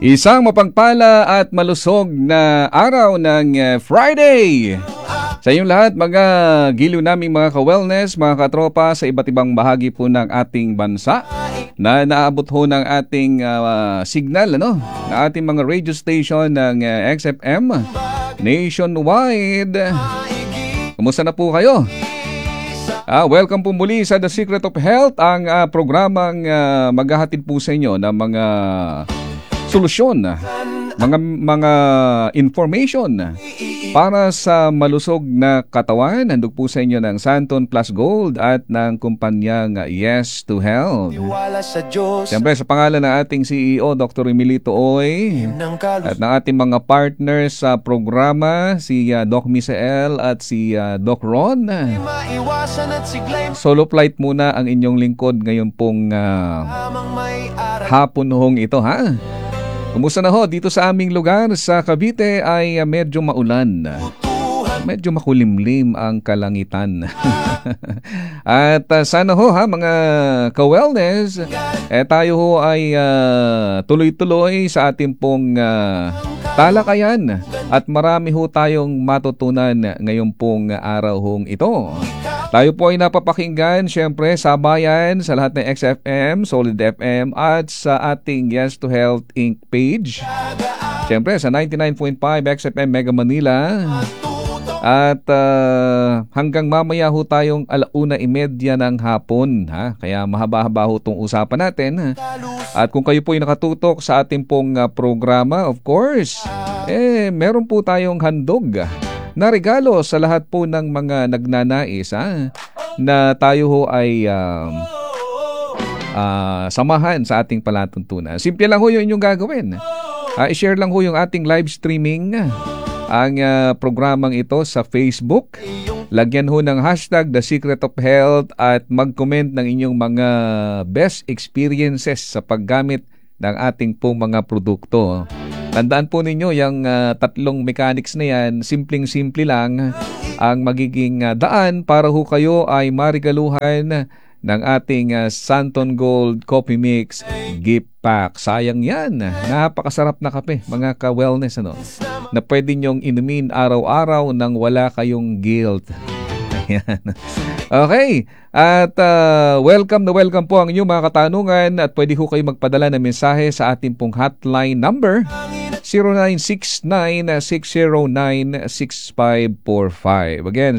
Isang mapagpala at malusog na araw ng Friday! Sa inyong lahat, mga giliw naming mga ka-wellness, mga katropa sa iba't ibang bahagi po ng ating bansa na naabot ho ng ating signal, ng ating mga radio station ng XFM nationwide. Kumusta na po kayo? Welcome po muli sa The Secret of Health, ang programang maghahatid po sa inyo ng mga solusyon, mga information para sa malusog na katawan. Handog po sa inyo ng Santon Plus Gold at ng kumpanyang Yes to Health. Siyempre sa pangalan ng ating CEO, Dr. Emilito Oy, at ng ating mga partners sa programa, si Doc Misael at si Doc Ron. Solo flight muna ang inyong lingkod ngayon pong hapon hong ito, ha? Kumusta na ho? Dito sa aming lugar sa Cavite ay medyo maulan. Medyo makulimlim ang kalangitan. At sana ho, mga ka-wellness, tayo ho ay tuloy-tuloy sa ating pong talakayan at marami ho tayong matutunan ngayong pong araw hong ito. Tayo po ay napapakinggan syempre sa bayan, sa lahat ng XFM, Solid FM at sa ating Yes to Health Inc. page. Syempre sa 99.5 XFM Mega Manila. At hanggang mamaya ho tayong 1:30 ng hapon, ha? Kaya mahaba-haba ho itong usapan natin. At kung kayo po ay nakatutok sa ating pong programa, of course, meron po tayong handog na regalo sa lahat po ng mga nagnanais, na tayo ho ay samahan sa ating palatuntunan. Simple lang ho yung inyong gagawin. I-share lang ho yung ating live streaming, ang programang ito sa Facebook. Lagyan ho ng hashtag The Secret of Health at mag-comment ng inyong mga best experiences sa paggamit ng ating pong mga produkto. Tandaan po ninyo, yung tatlong mechanics na yan, simpleng-simple lang ang magiging daan para ho kayo ay marigaluhan ng ating Santon Gold Coffee Mix gift pack. Sayang yan. Napakasarap na kape, mga ka-wellness, na pwede nyong inumin araw-araw nang wala kayong guilt. Ayan. Okay. At welcome po ang inyong mga katanungan at pwede ho kayo magpadala ng mensahe sa ating pong hotline number 0969-609-6545. Again,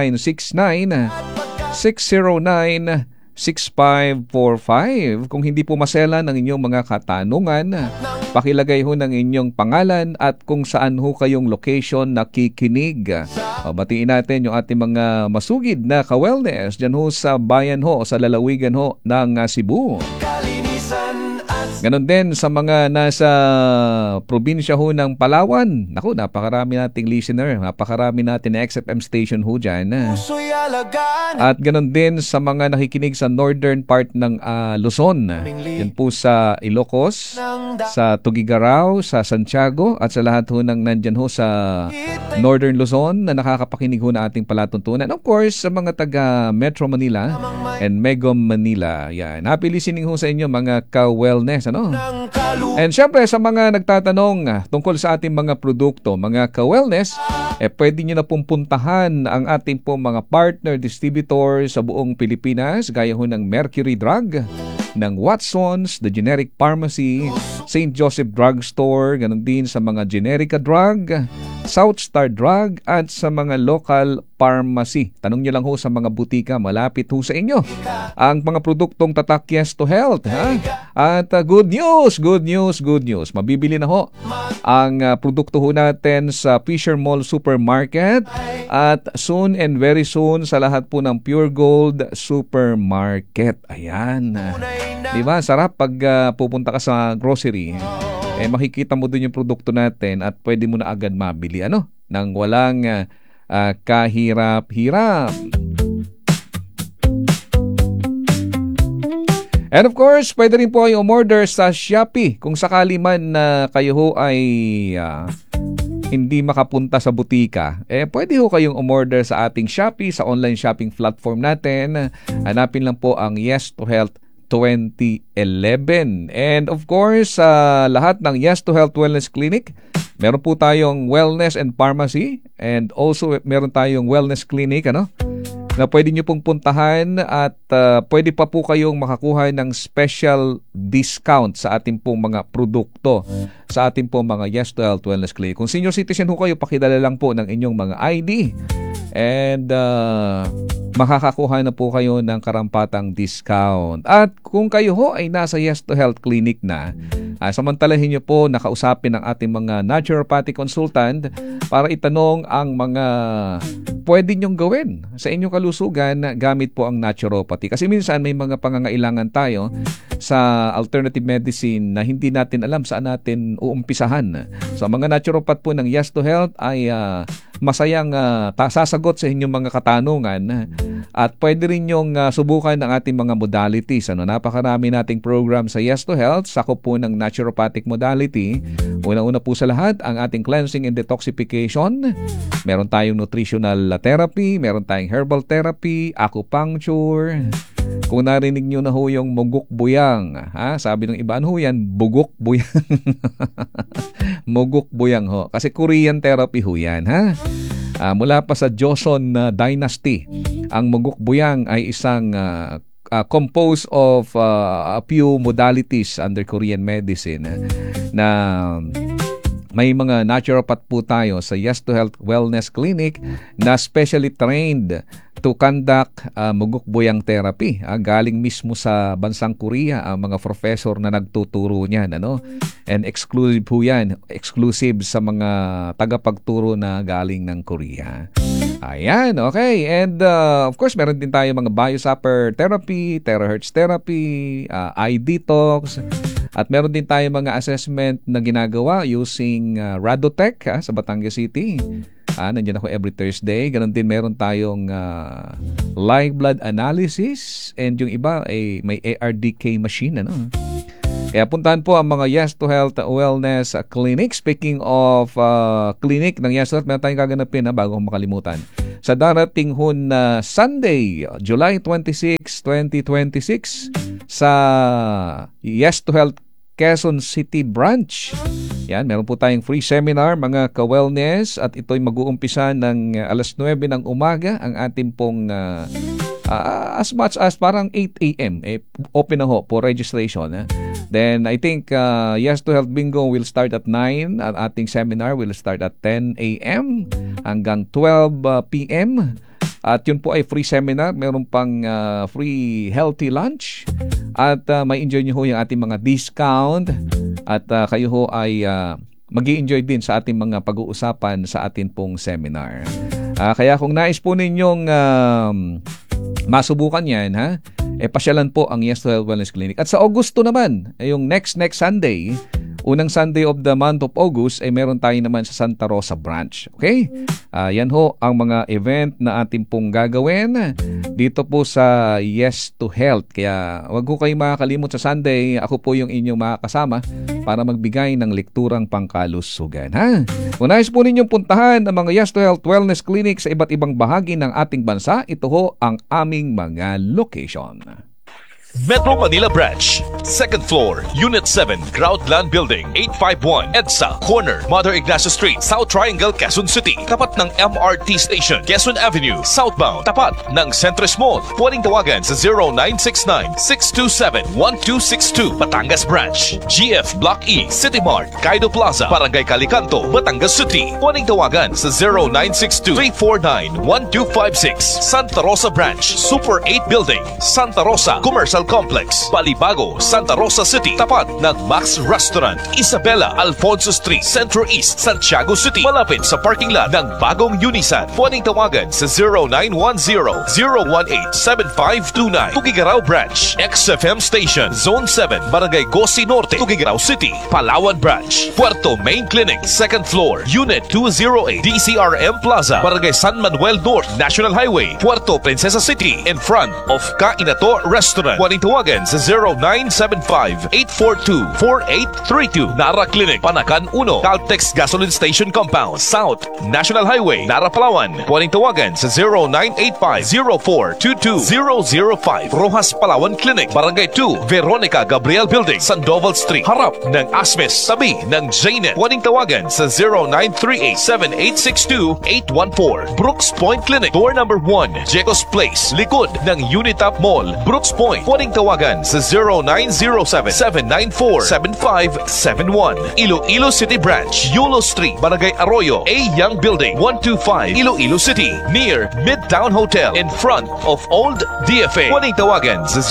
0969-609-6545. Kung hindi po maselan ang inyong mga katanungan, pakilagay ho ng inyong pangalan at kung saan ho kayong location nakikinig. Batiin natin yung ating mga masugid na ka-wellness dyan ho sa bayan ho o sa lalawigan ho ng Cebu. Ganon din sa mga nasa probinsya ho ng Palawan. Naku, napakarami nating listener. Napakarami natin na XFM station ho dyan. At ganon din sa mga nakikinig sa northern part ng Luzon. Yan po sa Ilocos, sa Tuguegarao, sa Santiago, at sa lahat ho ng nandyan ho sa northern Luzon na nakakapakinig ho na ating palatuntunan. Of course, sa mga taga Metro Manila and Mega Manila. Yan. Happy listening ho sa inyo, mga ka-wellness. And syempre sa mga nagtatanong tungkol sa ating mga produkto, mga ka-wellness, pwede nyo na pong puntahan ang ating pong mga partner distributor sa buong Pilipinas, gaya ho ng Mercury Drug, ng Watson's, The Generic Pharmacy, St. Joseph Drugstore, ganun din sa mga Generica Drug, Southstar Drug, at sa mga local pharmacy. Tanong nyo lang ho sa mga butika malapit ho sa inyo ang mga produktong tatak Yes to Health. At good news. Mabibili na ho ang produkto ho natin sa Fisher Mall Supermarket at soon and very soon sa lahat po ng Pure Gold Supermarket. Ayan. Diba? Sarap pag pupunta ka sa grocery. Makikita mo din yung produkto natin at pwede mo na agad mabili. Nang walang kahirap-hirap. And of course, pwede rin po kayo umorder sa Shopee kung sakali man na kayo ho ay hindi makapunta sa butika. Pwede ho kayong umorder sa ating Shopee, sa online shopping platform natin. Hanapin lang po ang Yes to Health 2011. And of course, lahat ng Yes to Health Wellness Clinic, meron po tayong wellness and pharmacy, and also meron tayong wellness clinic, na pwede nyo pong puntahan, at pwede pa po kayong makakuha ng special discount sa ating pong mga produkto, sa ating pong mga Yes to Health Wellness Clinic. Kung senior citizen ho kayo, pakidala lang po ng inyong mga ID, and makakakuha na po kayo ng karampatang discount. At kung kayo ho ay nasa Yes to Health Clinic na, samantalahin nyo po nakausapin ng ating mga naturopathic consultant para itanong ang mga pwede nyong gawin sa inyong kalusugan gamit po ang naturopathy. Kasi minsan may mga pangangailangan tayo sa alternative medicine na hindi natin alam saan natin uumpisahan. So mga naturopath po ng Yes to Health ay masayang sasagot sa inyong mga katanungan, at pwede rin nyong subukan ang ating mga modalities. Napakarami nating program sa Yes to Health, sakop po ng naturopathic modality. Una-una po sa lahat, ang ating cleansing and detoxification. Meron tayong nutritional therapy, meron tayong herbal therapy, acupuncture. Kung narinig nyo na ho yung mugok buyang, sabi ng iba, ano ho yan? Bugok buyang. Mugok buyang ho. Kasi Korean therapy ho yan, mula pa sa Joseon Dynasty. Ang mugok buyang ay isang composed of a few modalities under Korean medicine, na may mga naturopath po tayo sa Yes to Health Wellness Clinic na specially trained to conduct mugok buyang therapy. Galing mismo sa bansang Korea ang mga professor na nagtuturo niyan, and exclusive po yan, exclusive sa mga tagapagturo na galing ng Korea. Ayan, okay. And of course, meron din tayo mga biosupper therapy, terahertz therapy, eye detox. At meron din tayo mga assessment na ginagawa using Radotech sa Batangas City. Nandiyan ako every Thursday. Ganon din meron tayong live blood analysis, and yung iba ay may ARDK machine. Kaya puntahan po ang mga Yes to Health Wellness Clinic. Speaking of clinic ng Yes to Health, meron tayong gaganapin bago kong makalimutan. Sa darating ho na Sunday, July 26, 2026, sa Yes to Health Quezon City Branch. Yan, meron po tayong free seminar, mga ka-wellness, at ito'y mag-uumpisa ng alas 9 ng umaga. Ang ating pong as much as parang 8 a.m. Open na ho po registration. Then I think Yes to Health Bingo will start at 9. Ang ating seminar will start at 10 a.m. hanggang 12 p.m. At yun po ay free seminar. Meron pang free healthy lunch. At may enjoy nyo ho yung ating mga discount. At kayo ho ay mag-i-enjoy din sa ating mga pag-uusapan sa ating pong seminar. Kaya kung nais po ninyong masubukan yan, pasyalan po ang Yes to Health Wellness Clinic. At sa Augusto naman, yung next Sunday, unang Sunday of the month of August, ay meron tayo naman sa Santa Rosa Branch. Okay? Yan ho ang mga event na ating pong gagawin dito po sa Yes to Health. Kaya wag ko kayong makakalimot sa Sunday. Ako po yung inyong makakasama para magbigay ng lekturang pangkalusugan. Kung nais po ninyong puntahan ang mga Yes to Health Wellness Clinic sa iba't ibang bahagi ng ating bansa, ito ho ang aming mga location. Metro Manila Branch, 2nd floor, Unit 7, Groundland Building, 851, EDSA, corner, Mother Ignacio Street, South Triangle, Quezon City. Tapat ng MRT Station, Quezon Avenue, southbound. Tapat ng Centris Mall. Pwedeng tawagan sa 0969-627-1262. Batangas Branch, GF Block E, City Mart, Kaido Plaza, Barangay Calicanto, Batangas City. Pwedeng tawagan sa 0962-349-1256. Santa Rosa Branch, Super 8 Building, Santa Rosa Commercial Complex, Balibago, Santa Rosa City. Tapat ng Max Restaurant, Isabela, Alfonso Street, Centro East, Santiago City. Malapit sa parking lot ng bagong Unisan. Pwedeng tawagan sa 0910-018-7529. Tugigaraw Branch, XFM Station, Zone 7, Barangay Gosi Norte, Tugigaraw City. Palawan Branch, Puerto Main Clinic, 2nd floor, Unit 208, DCRM Plaza, Barangay San Manuel North, National Highway, Puerto Princesa City, in front of Kainato Restaurant. Pwedeng tawagan sa 0975-842-4832. Nara Clinic, Panakan 1, Caltex Gasoline Station Compound, South National Highway, Nara, Palawan. Pwedeng tawagan sa 0985-0422-005. Rojas Palawan Clinic, Barangay 2, Veronica Gabriel Building, Sandoval Street, harap ng Asmes, tabi ng Jaynet. Pwedeng tawagan sa 0938-7862-814. Brooks Point Clinic, door number 1, Jecos Place, likod ng Unitap Mall, Brooks Point. Pwedeng tawagan sa 0907-794-7571. Iloilo City Branch, Yulo Street, Barangay Arroyo, A. Young Building, 125, Iloilo City, near Midtown Hotel, in front of Old DFA. Pwedeng tawagan sa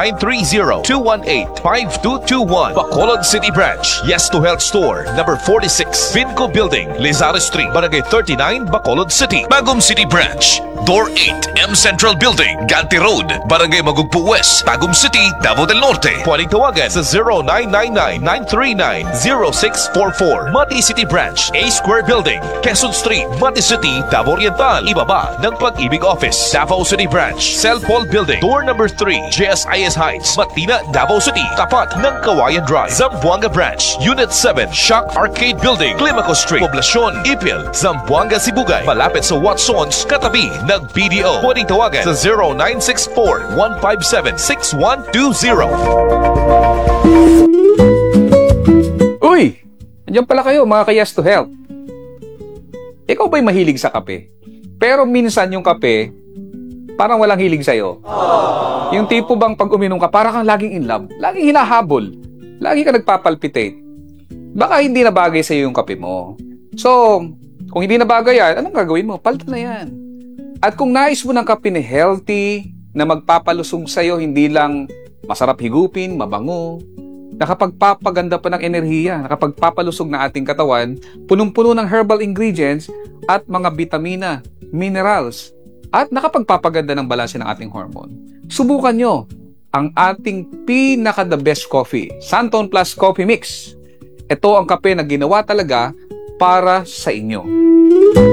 0930-218-5221. Bacolod City Branch, Yes to Health Store, number 46, Vinco Building, Lizares Street, Barangay 39, Bacolod City. Bagum City Branch, Door 8, M Central Building, Ganti Road, Barangay Magugpo West, Tagum City, Davao del Norte. Pwedeng tawagan sa 0999-939-0644. Mati City Branch, A Square Building, Quezon Street, Mati City, Davao Oriental, ibaba ng Pag-ibig Office. Davao City Branch, Cell Paul Building, door number 3, JSIS Heights, Matina, Davao City, tapat ng Kawayan Drive. Zamboanga Branch, Unit 7, Shock Arcade Building, Climaco Street, Poblacion, Ipil, Zamboanga, Sibugay, malapit sa Watsons, katabi ng BDO. Pwedeng tawagan sa 0964-157-6120. Uy! Andiyan pala kayo mga ka-Yes to Health. Ikaw ba'y mahilig sa kape? Pero minsan yung kape, parang walang hilig sa'yo. Yung tipo bang pag uminom ka, parang kang laging in love, laging hinahabol, lagi ka nagpapalpitate. Baka hindi na bagay sa'yo yung kape mo. So, kung hindi na bagay yan, anong gagawin mo? Palitan na yan. At kung nais mo ng kape na healthy, na magpapalusog sa'yo, hindi lang masarap higupin, mabango, nakapagpapaganda pa ng enerhiya, nakapagpapalusog na ating katawan, punong-puno ng herbal ingredients at mga vitamina, minerals, at nakapagpapaganda ng balanse ng ating hormone. Subukan nyo ang ating pinaka-the best coffee, Santon Plus Coffee Mix. Ito ang kape na ginawa talaga para sa inyo.